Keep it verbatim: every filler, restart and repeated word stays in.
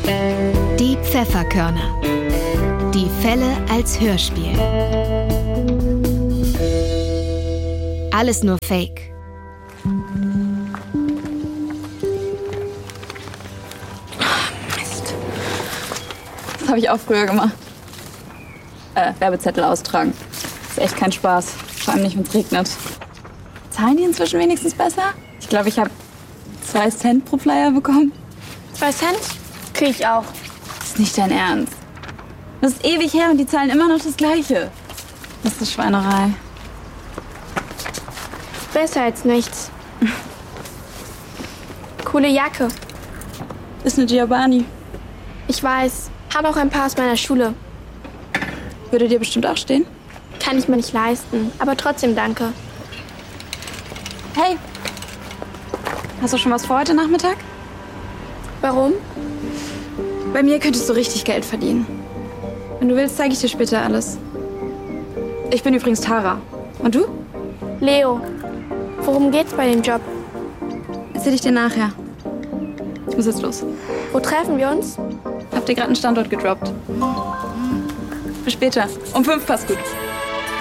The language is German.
Die Pfefferkörner. Die Fälle als Hörspiel. Alles nur Fake. Mist. Das habe ich auch früher gemacht. Äh, Werbezettel austragen. Ist echt kein Spaß. Vor allem nicht, wenn es regnet. Zahlen die inzwischen wenigstens besser? Ich glaube, ich habe zwei Cent pro Flyer bekommen. Zwei Cent? Krieg ich auch. Das ist nicht dein Ernst. Das ist ewig her und die zahlen immer noch das Gleiche. Das ist Schweinerei. Besser als nichts. Coole Jacke. Ist eine Giovanni. Ich weiß. Habe auch ein paar aus meiner Schule. Würde dir bestimmt auch stehen. Kann ich mir nicht leisten. Aber trotzdem danke. Hey. Hast du schon was vor heute Nachmittag? Warum? Bei mir könntest du richtig Geld verdienen. Wenn du willst, zeige ich dir später alles. Ich bin übrigens Tara. Und du? Leo. Worum geht's bei dem Job? Erzähl ich dir nachher. Ich muss jetzt los. Wo treffen wir uns? Habt ihr gerade einen Standort gedroppt? Bis später. Um fünf passt gut.